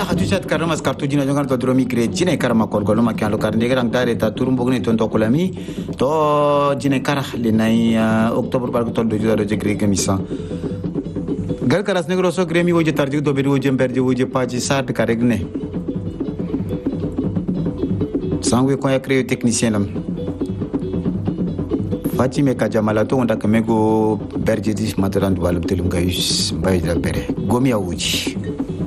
wala hajushat karama skartu jina jongar to dromi kre jine karama korgolo makyan lo karne gerang tare ta turumbogne ton to kulami to jine karah le nai october bar to do jaro je gre gemisa gar karas negro so gremi woje tarji do beru woje berje woje paji sat karegne sangwe ko ya creo technicien lam Fatime Kajamala to onda kamego berje dis mataran do balum telum gayus bayda bere gomi awuji